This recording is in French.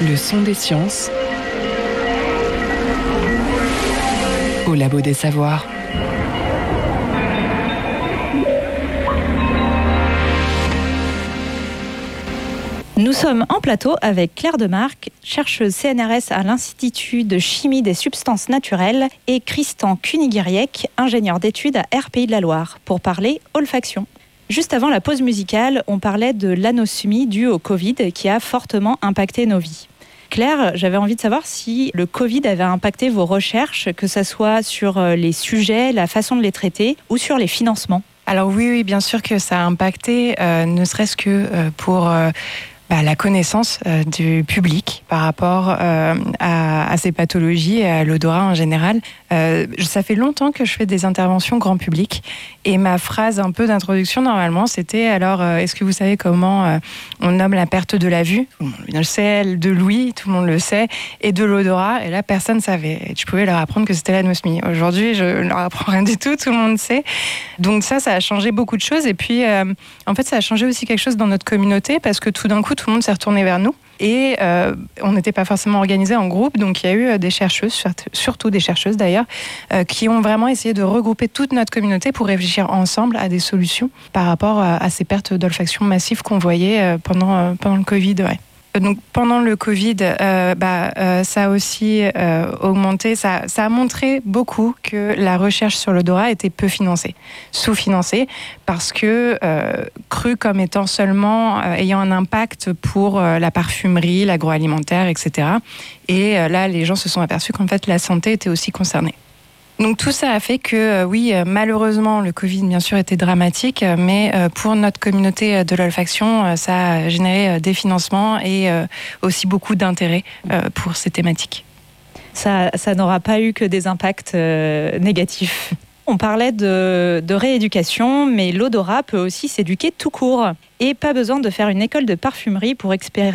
Le son des sciences au Labo des Savoirs. Nous sommes en plateau avec Claire Demarque, chercheuse CNRS à l'Institut de chimie des substances naturelles, et Christian Kuniguiriec, ingénieur d'études à RPI de la Loire, pour parler olfaction. Juste avant la pause musicale, on parlait de l'anosmie due au Covid qui a fortement impacté nos vies. Claire, j'avais envie de savoir si le Covid avait impacté vos recherches, que ce soit sur les sujets, la façon de les traiter ou sur les financements. Alors oui, bien sûr que ça a impacté, ne serait-ce que pour la connaissance du public par rapport à ces pathologies et à l'odorat en général. Ça fait longtemps que je fais des interventions grand public et ma phrase un peu d'introduction normalement c'était alors est-ce que vous savez comment on nomme la perte de la vue? Tout le monde le sait, de l'ouïe, tout le monde le sait, et de l'odorat, et là personne ne savait. Et tu pouvais leur apprendre que c'était l'anosmie. Aujourd'hui je ne leur apprends rien du tout le monde sait. Donc ça a changé beaucoup de choses, et puis en fait ça a changé aussi quelque chose dans notre communauté parce que tout d'un coup tout le monde s'est retourné vers nous. Et on n'était pas forcément organisés en groupe, donc il y a eu des chercheuses, surtout des chercheuses d'ailleurs, qui ont vraiment essayé de regrouper toute notre communauté pour réfléchir ensemble à des solutions par rapport à ces pertes d'olfaction massives qu'on voyait pendant le Covid. Ouais. Donc pendant le Covid, ça a aussi augmenté, ça a montré beaucoup que la recherche sur l'odorat était peu financée, sous-financée, parce que crue comme étant seulement ayant un impact pour la parfumerie, l'agroalimentaire, etc. Et là, les gens se sont aperçus qu'en fait la santé était aussi concernée. Donc tout ça a fait que, malheureusement, le Covid, bien sûr, était dramatique, mais pour notre communauté de l'olfaction, ça a généré des financements et aussi beaucoup d'intérêt pour ces thématiques. Ça n'aura pas eu que des impacts négatifs. On parlait de rééducation, mais l'odorat peut aussi s'éduquer tout court. Et pas besoin de faire une école de parfumerie pour expérimenter